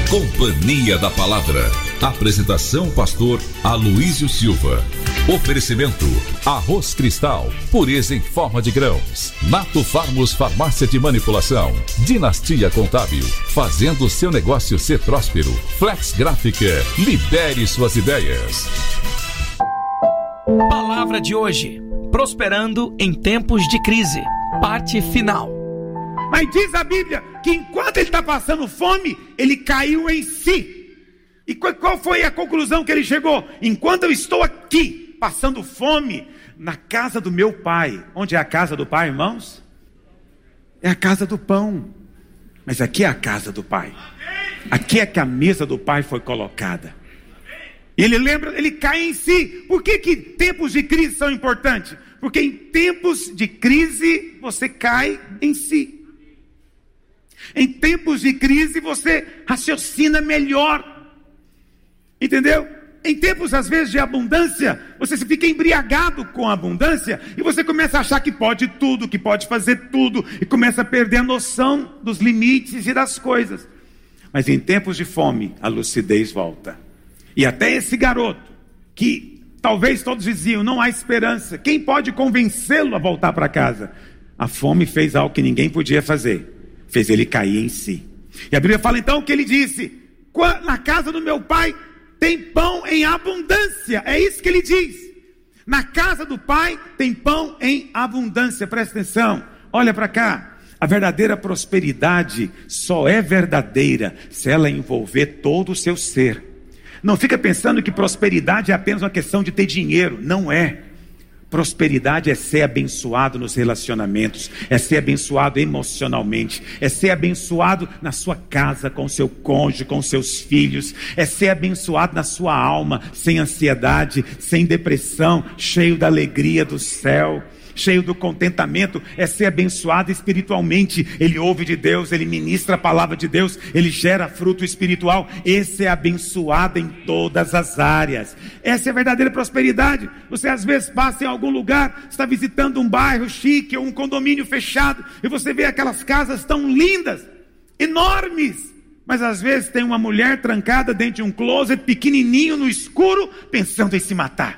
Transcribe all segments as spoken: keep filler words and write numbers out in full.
Companhia da Palavra. Apresentação pastor Aloísio Silva. Oferecimento Arroz Cristal, pureza em forma de grãos. Nato Farmos Farmácia de Manipulação. Dinastia Contábil, fazendo seu negócio ser próspero. Flex Gráfica, libere suas ideias. Palavra de hoje: prosperando em tempos de crise. Parte final. Mas diz a Bíblia que enquanto ele está passando fome, ele caiu em si. E qual foi a conclusão que ele chegou? Enquanto eu estou aqui, passando fome, na casa do meu pai. Onde é a casa do pai, irmãos? É a casa do pão. Mas aqui é a casa do pai. Aqui é que a mesa do pai foi colocada. E ele lembra, ele cai em si. Por que que tempos de crise são importantes? Porque em tempos de crise, você cai em si. Em tempos de crise, você raciocina melhor. Entendeu? Em tempos, às vezes, de abundância, você se fica embriagado com a abundância e você começa a achar que pode tudo, que pode fazer tudo, e começa a perder a noção dos limites e das coisas. Mas em tempos de fome, a lucidez volta. E até esse garoto, que talvez todos diziam, não há esperança, quem pode convencê-lo a voltar para casa? A fome fez algo que ninguém podia fazer, fez ele cair em si. E a Bíblia fala então que ele disse, na casa do meu pai tem pão em abundância. É isso que ele diz. Na casa do pai tem pão em abundância. Presta atenção, olha para cá. A verdadeira prosperidade só é verdadeira se ela envolver todo o seu ser. Não fica pensando que prosperidade é apenas uma questão de ter dinheiro. Não é. Prosperidade é ser abençoado nos relacionamentos, é ser abençoado emocionalmente, é ser abençoado na sua casa, com seu cônjuge, com seus filhos, é ser abençoado na sua alma, sem ansiedade, sem depressão, cheio da alegria do céu, cheio do contentamento, é ser abençoado espiritualmente. Ele ouve de Deus, ele ministra a palavra de Deus, ele gera fruto espiritual. Esse é abençoado em todas as áreas. Essa é a verdadeira prosperidade. Você às vezes passa em algum lugar, está visitando um bairro chique ou um condomínio fechado, e você vê aquelas casas tão lindas, enormes, mas às vezes tem uma mulher trancada dentro de um closet pequenininho no escuro, pensando em se matar.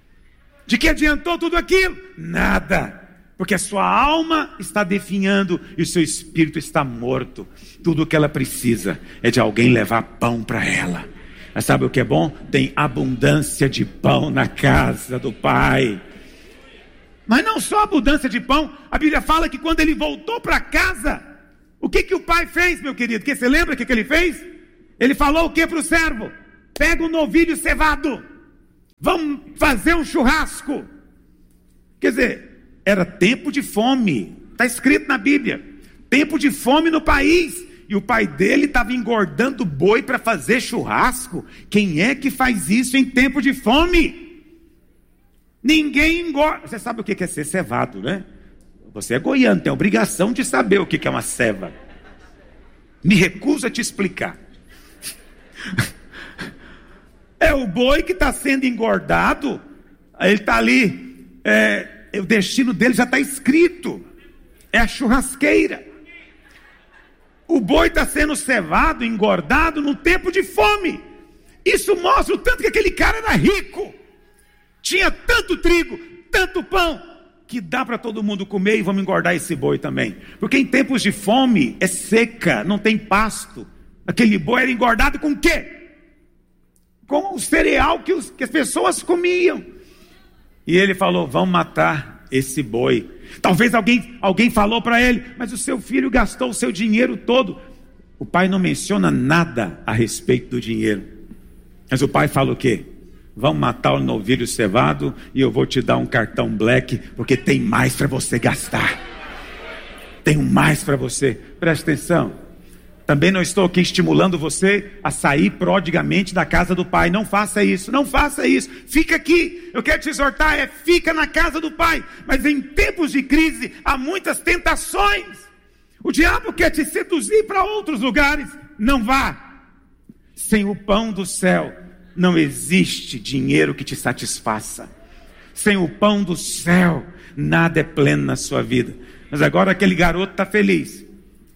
De que adiantou tudo aquilo? Nada, porque a sua alma está definhando e o seu espírito está morto. Tudo o que ela precisa é de alguém levar pão para ela. Mas sabe o que é bom? Tem abundância de pão na casa do pai. Mas não só abundância de pão, a Bíblia fala que quando ele voltou para casa, o que que o pai fez, meu querido? Que você lembra o que que ele fez? Ele falou o que para o servo? Pega um novilho cevado, vamos fazer um churrasco. Quer dizer, era tempo de fome. Está escrito na Bíblia. Tempo de fome no país. E o pai dele estava engordando boi para fazer churrasco. Quem é que faz isso em tempo de fome? Ninguém engorda. Você sabe o que é ser cevado, né? Você é goiano, tem a obrigação de saber o que é uma ceva. Me recuso a te explicar. É o boi que está sendo engordado. Ele está ali, é, o destino dele já está escrito. É a churrasqueira. O boi está sendo cevado, engordado no tempo de fome. Isso mostra o tanto que aquele cara era rico. Tinha tanto trigo, tanto pão, que dá para todo mundo comer, e vamos engordar esse boi também. Porque em tempos de fome é seca, não tem pasto. Aquele boi era engordado com o quê? Com o cereal que, os, que as pessoas comiam. E ele falou, vamos matar esse boi. Talvez alguém, alguém falou para ele, mas o seu filho gastou o seu dinheiro todo. O pai não menciona nada a respeito do dinheiro. Mas o pai fala o quê? Vamos matar o novilho cevado e eu vou te dar um cartão black, porque tem mais para você gastar. Tenho mais para você. Presta atenção. Também não estou aqui estimulando você a sair prodigamente da casa do pai. Não faça isso, não faça isso. Fica aqui. Eu quero te exortar, é fica na casa do pai. Mas em tempos de crise há muitas tentações. O diabo quer te seduzir para outros lugares. Não vá. Sem o pão do céu não existe dinheiro que te satisfaça. Sem o pão do céu nada é pleno na sua vida. Mas agora aquele garoto está feliz.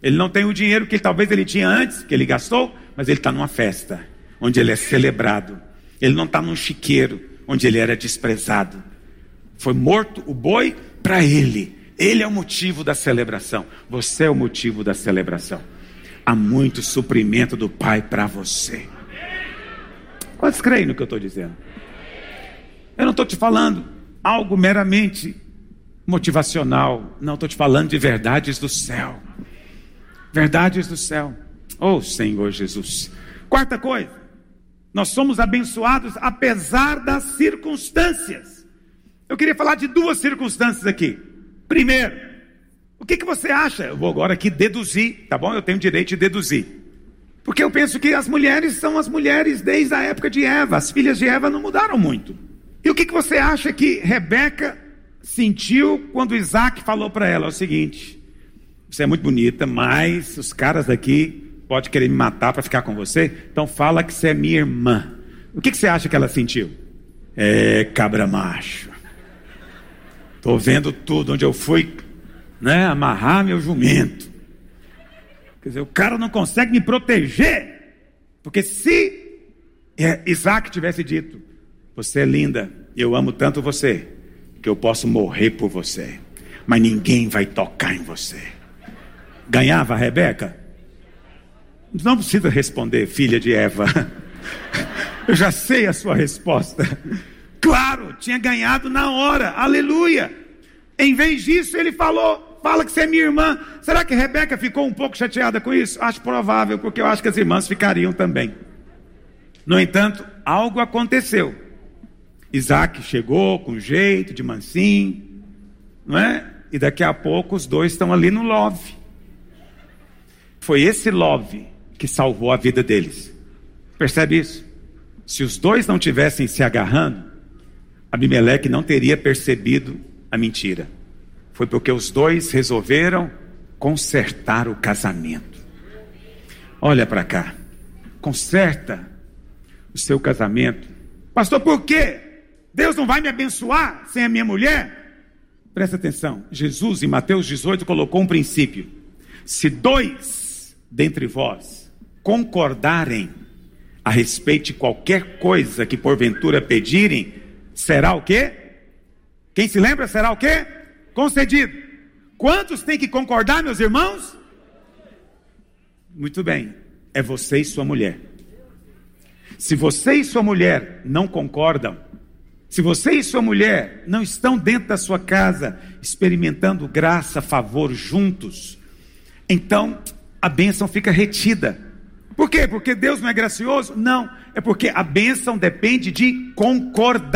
Ele não tem o dinheiro que talvez ele tinha antes, que ele gastou, mas ele está numa festa, onde ele é celebrado. Ele não está num chiqueiro, onde ele era desprezado. Foi morto o boi para ele. Ele é o motivo da celebração. Você é o motivo da celebração. Há muito suprimento do Pai para você. Quantos creem no que eu estou dizendo? Eu não estou te falando algo meramente motivacional. Não, estou te falando de verdades do céu. Verdades do céu. Oh, Senhor Jesus. Quarta coisa. Nós somos abençoados apesar das circunstâncias. Eu queria falar de duas circunstâncias aqui. Primeiro, o que, que você acha? Eu vou agora aqui deduzir, tá bom? Eu tenho o direito de deduzir. Porque eu penso que as mulheres são as mulheres desde a época de Eva. As filhas de Eva não mudaram muito. E o que, que você acha que Rebeca sentiu quando Isaac falou para ela? É o seguinte: você é muito bonita, mas os caras daqui podem querer me matar para ficar com você. Então fala que você é minha irmã. O que, que você acha que ela sentiu? É, cabra macho. Estou vendo tudo, onde eu fui, né, amarrar meu jumento. Quer dizer, o cara não consegue me proteger. Porque se é, Isaac tivesse dito: você é linda, eu amo tanto você, que eu posso morrer por você, mas ninguém vai tocar em você. Ganhava a Rebeca? Não precisa responder, filha de Eva. Eu já sei a sua resposta. Claro, tinha ganhado na hora, aleluia. Em vez disso ele falou: fala que você é minha irmã. Será que Rebeca ficou um pouco chateada com isso? Acho provável, porque eu acho que as irmãs ficariam também. No entanto, algo aconteceu. Isaac chegou com jeito, de mansinho, não é? E daqui a pouco os dois estão ali no love. Foi esse love que salvou a vida deles. Percebe isso? Se os dois não tivessem se agarrando, Abimeleque não teria percebido a mentira. Foi porque os dois resolveram consertar o casamento. Olha para cá. Conserta o seu casamento. Pastor, por quê? Deus não vai me abençoar sem a minha mulher? Presta atenção. Jesus, em Mateus dezoito, colocou um princípio. Se dois dentre vós concordarem a respeito de qualquer coisa que porventura pedirem, será o quê? Quem se lembra, será o quê? Concedido. Quantos tem que concordar, meus irmãos? Muito bem. É você e sua mulher. Se você e sua mulher não concordam, se você e sua mulher não estão dentro da sua casa experimentando graça, favor juntos, então a bênção fica retida. Por quê? Porque Deus não é gracioso? Não, é porque a bênção depende de concordar.